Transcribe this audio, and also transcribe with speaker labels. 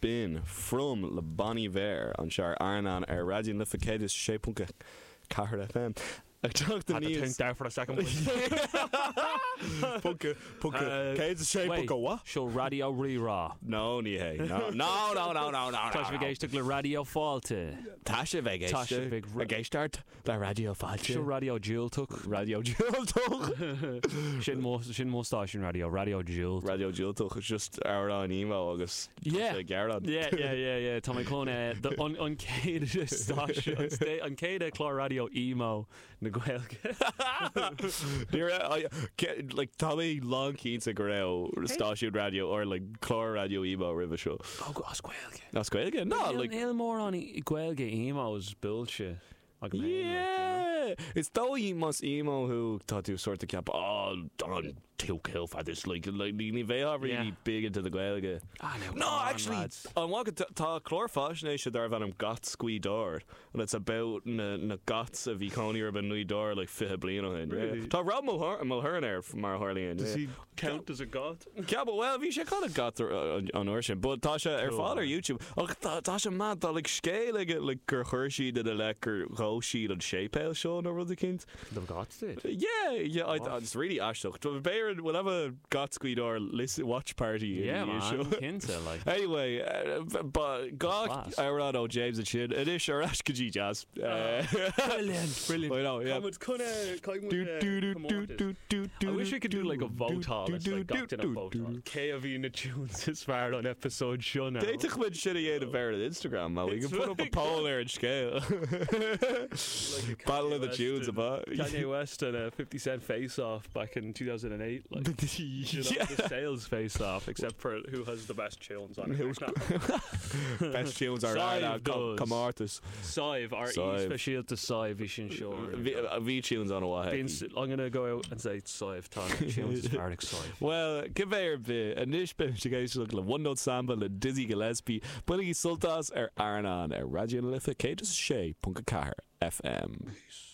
Speaker 1: spin from le Bon Iver an sear Arnan Radio Lifa Céad is 6.4 FM. Ag tucht the news
Speaker 2: there for a second.
Speaker 1: Punka Céad is 6.4 what?
Speaker 2: Show Radio Rira.
Speaker 1: No ní hé. No.
Speaker 2: Tá sé géiste le Radio Fáilte.
Speaker 1: Tá sé bheith géiste. A géistart le Radio Fáilte.
Speaker 2: Show Radio Júltach.
Speaker 1: Radio Júltach.
Speaker 2: Sin mó stáisiún Radio Júltach.
Speaker 1: Radio Júltach is just our an email agus.
Speaker 2: Yeah.
Speaker 1: Garrod.
Speaker 2: Yeah. Tá mé chun an céad stáisiún. An céad chlár Radio emo na Gaeilge.
Speaker 1: Like Tommy long keen to go Starship Radio or like Chlor Radio emo river show.
Speaker 2: Oh, that's Gaeilge.
Speaker 1: That's Gaeilge. No, like
Speaker 2: more on Gaeilge emo is bullshit.
Speaker 1: Yeah, it's though he must emo who thought he was sort of cap on two kill for this like they are really big into the Gaeilge. No, actually, I'm walking to Chlor Fashion there van him got squeed door and it's about na gots of Econi urban New Door like fihe blino in. Tá Rob Mulhern from Mar Harley.
Speaker 2: Does he count as a got?
Speaker 1: Yeah, but well, we should call it got on Ocean. But Tasha, her father YouTube. Oh, Tasha mad that like scale like Hershey did a lekker sheet on Shapale show and over the kids.
Speaker 2: The gots did.
Speaker 1: Yeah. It's really ashtoch. We'll have a got squeed or listen watch party.
Speaker 2: Yeah, man. Kinta, like.
Speaker 1: Anyway, but God, Arado James and shit. It is sure Ashkaji jazz.
Speaker 2: Brilliant.
Speaker 1: I know. Yeah.
Speaker 2: I wish we could do like a vote hall. It's like got in a vote hall. K.A.V. tunes is far on episode show now.
Speaker 1: They took much shitty out of on Instagram, man. We can put up a poll there in scale. Like Battle of the Tunes about
Speaker 2: Kanye West and a 50 Cent face off back in 2008 like the sales face off except for who has the best tunes on it
Speaker 1: best tunes are come artists
Speaker 2: Sive our special to Sive vision show
Speaker 1: V tunes on a while
Speaker 2: I'm gonna go out and say Sive tunes is Arctic Sive
Speaker 1: well give her a bit a niche bit you guys look like one note sample and Dizzy Gillespie Bully Sultas Arnan Radio Lifa Céad is 6.4 FM.